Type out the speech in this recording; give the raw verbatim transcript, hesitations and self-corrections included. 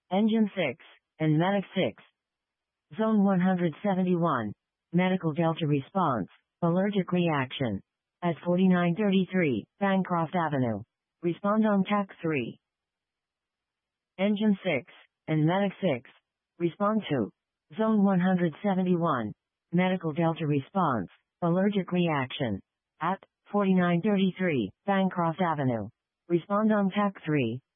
Engine six, and Medic six. Zone one hundred seventy-one. Medical Delta response. Allergic reaction. At forty-nine thirty-three, Bancroft Avenue. Respond on T A C three. Engine six, and Medic six. Respond to. Zone one hundred seventy-one. Medical Delta response. Allergic reaction. At forty-nine thirty-three, Bancroft Avenue. Respond on T A C three.